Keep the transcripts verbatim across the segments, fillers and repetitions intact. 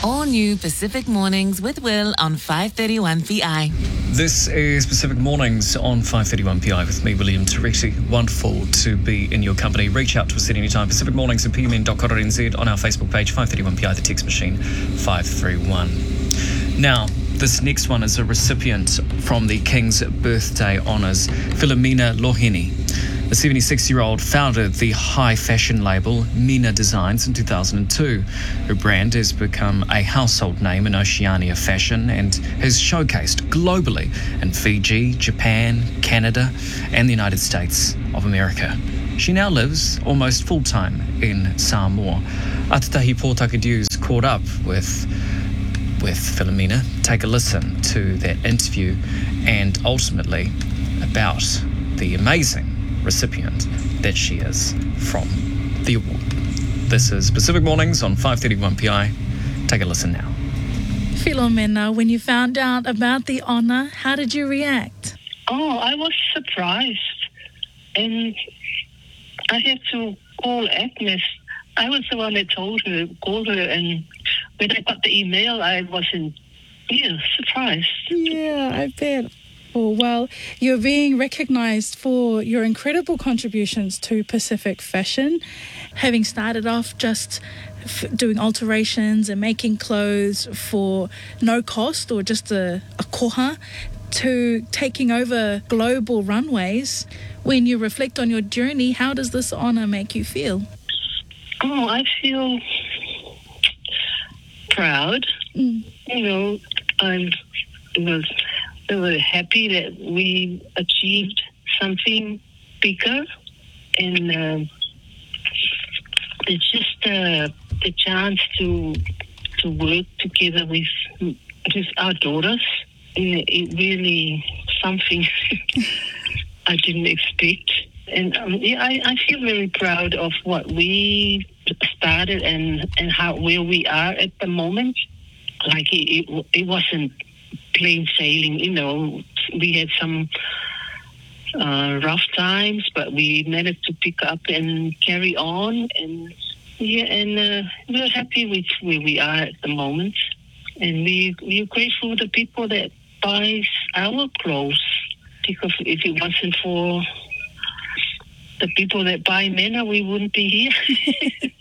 All new Pacific Mornings with Will on five thirty-one P I. This is Pacific Mornings on five thirty-one P I with me, William Teresi. Wonderful to be in your company. Reach out to us at any time. Pacific Mornings at p m n dot co dot n z on our Facebook page, five thirty-one P I, the text machine, five three one. Now, this next one is a recipient from the King's Birthday Honours, Philomena Lohini. The seventy-six-year-old founded the high fashion label Mina Designs in two thousand two. Her brand has become a household name in Oceania fashion and has showcased globally in Fiji, Japan, Canada, and the United States of America. She now lives almost full-time in Samoa. Atatahi Pōtakidews caught up with, with Philomena. Take a listen to that interview and ultimately about the amazing recipient that she is from the award. This is Pacific Mornings on five thirty-one P I. Take a listen now. Philomena, when you found out about the honour, how did you react? Oh, I was surprised. And I had to call Agnes. I was the one that told her, called her, and when I got the email, I wasn't, yeah, surprised. Yeah, I bet. Oh, well, you're being recognised for your incredible contributions to Pacific fashion, having started off just f- doing alterations and making clothes for no cost or just a, a koha, to taking over global runways. When you reflect on your journey, how does this honour make you feel? Oh, I feel proud. Mm. You know, I'm, you know, we were happy that we achieved something bigger, and uh, it's just uh, the chance to to work together with with our daughters. It, it really something I didn't expect, and um, yeah, I, I feel very proud of what we started and and how where we are at the moment. Like it, it, it wasn't plain sailing, you know. We had some uh, rough times, but we managed to pick up and carry on. And yeah, and uh, we're happy with where we are at the moment. And we we're grateful to the people that buys our clothes, because if it wasn't for the people that buy Mina, we wouldn't be here.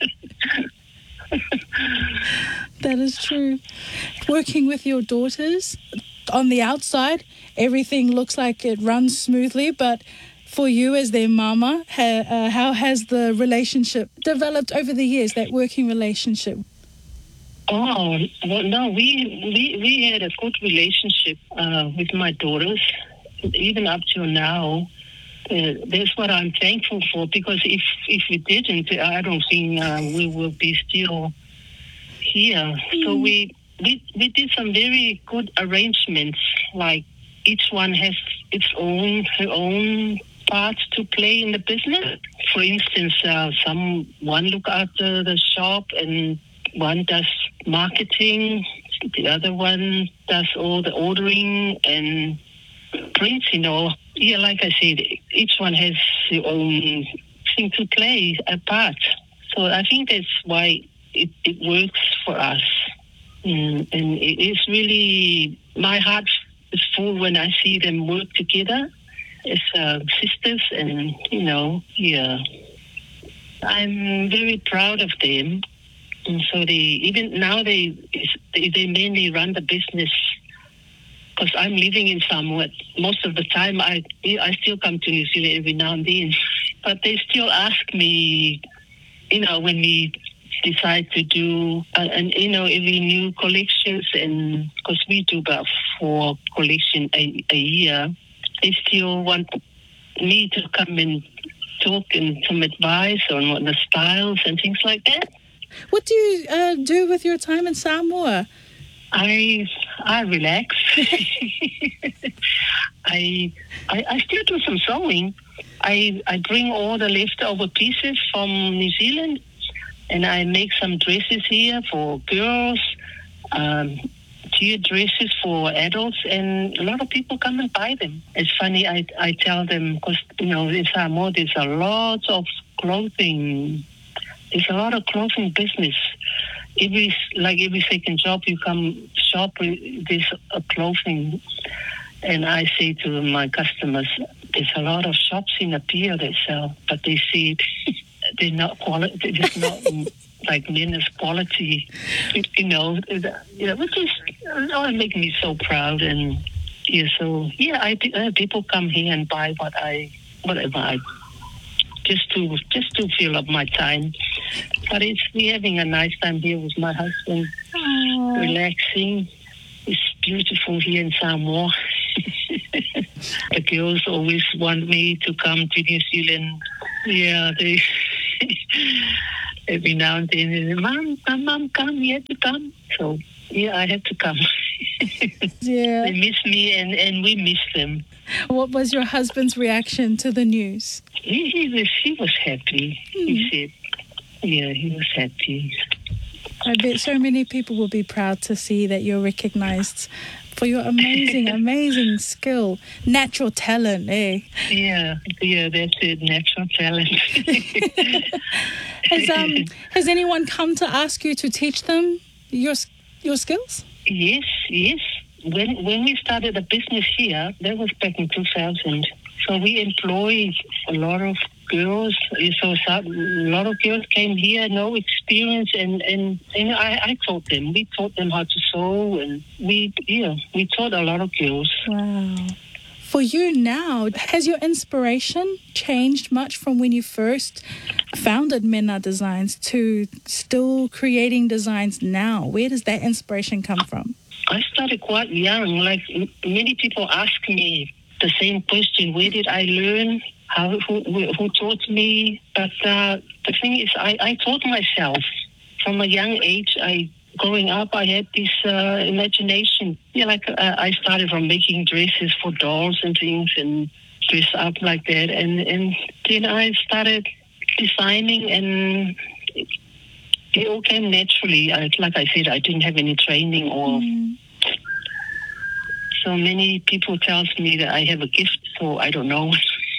That is true. Working with your daughters, on the outside, everything looks like it runs smoothly, but for you as their mama, ha, uh, how has the relationship developed over the years, that working relationship? Oh, well, no, we, we, we had a good relationship uh, with my daughters, even up till now. Uh, that's what I'm thankful for, because if, if we didn't, I don't think uh, we will be still here. Mm. So we, we we did some very good arrangements, like each one has its own her own part to play in the business. For instance, uh, some one look after the shop, and one does marketing, the other one does all the ordering and prints, you know. Yeah, like I said, each one has their own thing to play, a part. So I think that's why it, it works for us. Mm, and it is really, my heart is full when I see them work together as uh, sisters, and, you know, yeah. I'm very proud of them. And so they, even now they, they mainly run the business, because I'm living in Samoa. Most of the time, I I still come to New Zealand every now and then. But they still ask me, you know, when we decide to do, uh, and you know, every new collections, and because we do about four collection a, a year, they still want me to come and talk and some advice on what the styles and things like that. What do you uh, do with your time in Samoa? I I relax. I, I I still do some sewing. I I bring all the leftover pieces from New Zealand, and I make some dresses here for girls, um, tier dresses for adults, and a lot of people come and buy them. It's funny, I I tell them, because, you know, in Samoa there's a lot of clothing. There's a lot of clothing business. every like every second job you come shop with this uh, clothing, and I say to my customers, there's a lot of shops in Apia that sell, but they see it, they're not quality. It's not like men's quality, you know. You know, which is oh, it makes me so proud. And yeah, so yeah, I uh, people come here and buy what I whatever I just to just to fill up my time. But it's we having a nice time here with my husband, Aww. relaxing. It's beautiful here in Samoa. The girls always want me to come to New Zealand. Yeah, they every now and then, they say, Mom, come, Mom, come, you have to come. So, yeah, I had to come. Yeah. They miss me, and, and we miss them. What was your husband's reaction to the news? He, he, was, he was happy, Mm. he said. Yeah, he was happy. I bet so many people will be proud to see that you're recognized for your amazing, amazing skill, natural talent, eh? Yeah, yeah, that's it, natural talent. Has um has anyone come to ask you to teach them your your skills? Yes, yes. When when we started a business here, that was back in two thousand. So we employed a lot of girls. So a lot of girls came here, no experience, and and, and I, I taught them. We taught them how to sew, and we yeah we taught a lot of girls. Wow. For you now, has your inspiration changed much from when you first founded Mena Designs to still creating designs now? Where does that inspiration come from? I started quite young. Like m- many people ask me the same question: where did I learn? How who who, who taught me? But uh, the thing is, I, I taught myself from a young age. I growing up, I had this uh, imagination. Yeah, like uh, I started from making dresses for dolls and things, and dress up like that, and and then I started designing, and it, it all came naturally. I, like I said, I didn't have any training or. Mm. So many people tells me that I have a gift, so I don't know.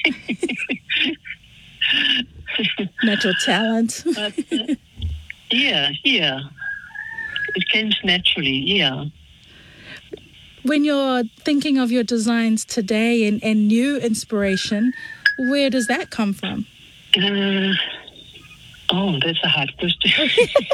Natural talent. But, uh, yeah, yeah. It comes naturally, yeah. When you're thinking of your designs today and, and new inspiration, where does that come from? Uh, oh, that's a hard question.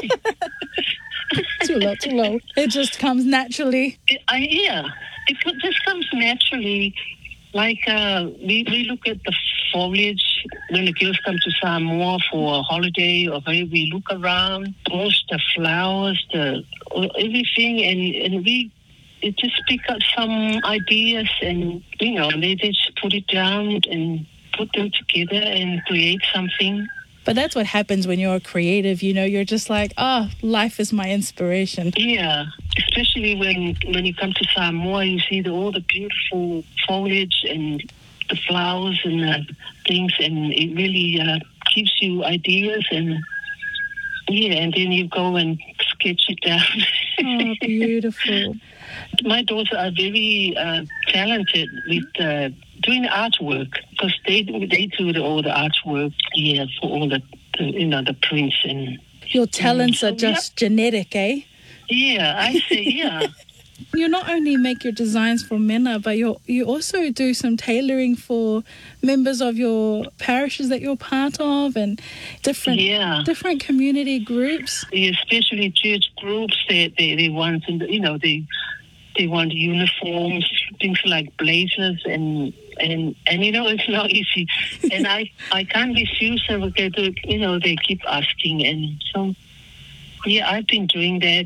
Too low, too low. It just comes naturally. It, I, yeah, it co- just comes naturally. Like uh, we, we look at the foliage when the girls come to Samoa for a holiday, or maybe we look around, post the flowers, the everything, and, and we it just pick up some ideas, and you know they just put it down and put them together and create something. But that's what happens when you're a creative, you know, you're just like, oh, life is my inspiration. Yeah, especially when when you come to Samoa, you see the, all the beautiful foliage and the flowers and the things, and it really uh, gives you ideas, and yeah, and then you go and sketch it down. Oh, beautiful. My daughters are very uh, talented with uh, doing artwork, because they they do the, all the artwork, yeah, for all the, the you know the prints and. Your talents So, are just genetic, eh? Yeah, I say yeah. You not only make your designs for Mena, but you you also do some tailoring for members of your parishes that you're part of, and different Yeah. different community groups. Especially church groups, they they, they want, you know, they they want uniforms, things like blazers, and and and you know it's not easy, and I I can't refuse them because they, you know they keep asking, and so yeah, I've been doing that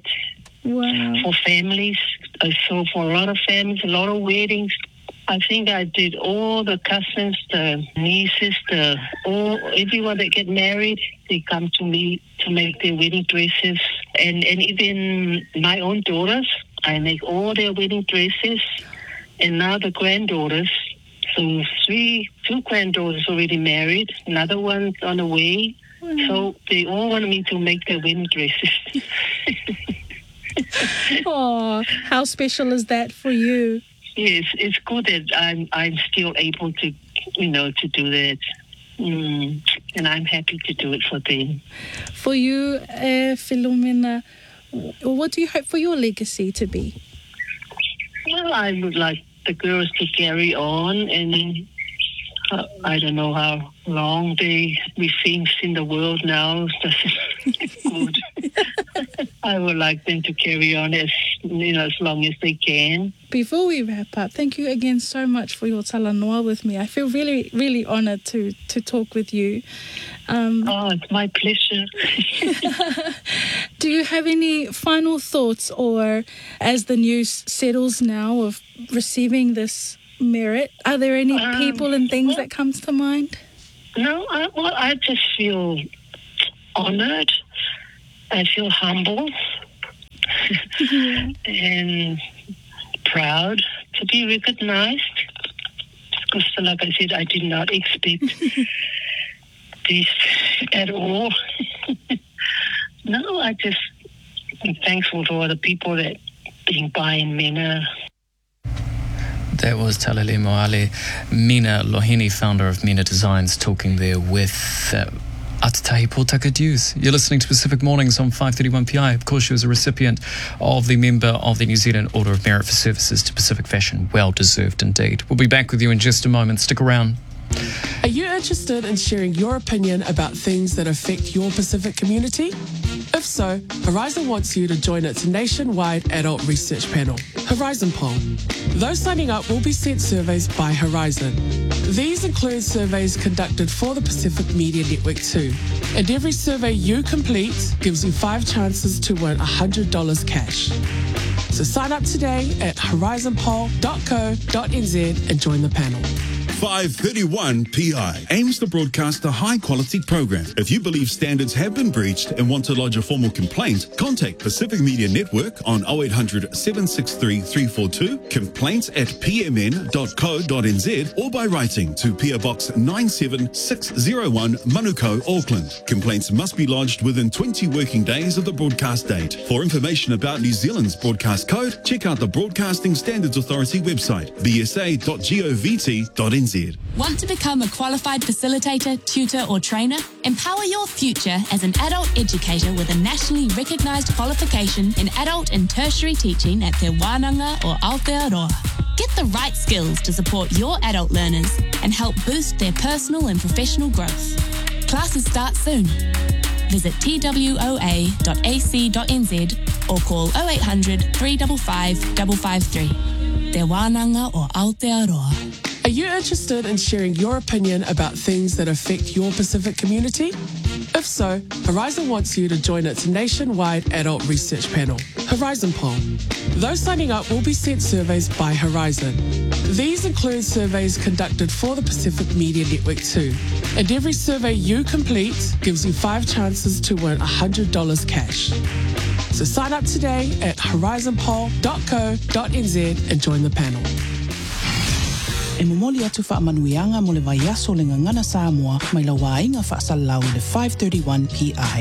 Wow. for families. Uh, so for a lot of families, a lot of weddings. I think I did all the cousins, the nieces, the all everyone that get married. They come to me to make their wedding dresses, and and even my own daughters. I make all their wedding dresses, and now the granddaughters. So three, two granddaughters already married. Another one's on the way. Wow. So they all want me to make their wedding dresses. Oh, how special is that for you? Yes, it's good that I'm I'm still able to, you know, to do that. Mm. and I'm happy to do it for them. For you, uh, Philomena, what do you hope for your legacy to be? Well, I would like the girls to carry on, and uh, I don't know how long they we things in the world now. Good. I would like them to carry on as you know as long as they can. Before we wrap up, thank you again so much for your talanoa with me. I feel really, really honoured to to talk with you. Um, oh, it's my pleasure. Do you have any final thoughts, or as the news settles now of receiving this merit, are there any um, people and things well, that comes to mind? No, I, well, I just feel honoured. I feel humble Yeah. and proud to be recognized. Because, like I said, I did not expect this at all. No, I just am thankful to all the people that being by in Mena. That was Talele Moale, Mina Lohini, founder of Mina Designs, talking there with uh, Atatahi Pōtaka Dews. You're listening to Pacific Mornings on five thirty-one P I. Of course, she was a recipient of the member of the New Zealand Order of Merit for Services to Pacific Fashion. Well deserved indeed. We'll be back with you in just a moment. Stick around. Are you interested in sharing your opinion about things that affect your Pacific community? If so, Horizon wants you to join its nationwide adult research panel, Horizon Poll. Those signing up will be sent surveys by Horizon. These include surveys conducted for the Pacific Media Network too, and every survey you complete gives you five chances to win one hundred dollars cash. So sign up today at horizon poll dot co dot n z and join the panel. five thirty-one P I aims to broadcast a high-quality program. If you believe standards have been breached and want to lodge a formal complaint, contact Pacific Media Network on oh eight hundred, seven six three, three four two, complaints at p m n dot co dot n z, or by writing to P O Box nine seven six zero one, Manukau, Auckland. Complaints must be lodged within twenty working days of the broadcast date. For information about New Zealand's broadcast code, check out the Broadcasting Standards Authority website, b s a dot govt dot n z. Want to become a qualified facilitator, tutor or trainer? Empower your future as an adult educator with a nationally recognised qualification in adult and tertiary teaching at Te Wānanga or Aotearoa. Get the right skills to support your adult learners and help boost their personal and professional growth. Classes start soon. Visit t w o a dot a c dot n z or call oh eight hundred, three five five, five five three. Te Wānanga or Aotearoa. Are you interested in sharing your opinion about things that affect your Pacific community? If so, Horizon wants you to join its nationwide adult research panel, Horizon Poll. Those signing up will be sent surveys by Horizon. These include surveys conducted for the Pacific Media Network too, and every survey you complete gives you five chances to win one hundred dollars cash. So sign up today at horizon poll dot co dot n z and join the panel. E momoli atu whaamanuianga mo le vaiaso le ngangana Samoa mai la wainga whaasalau le five thirty-one P I.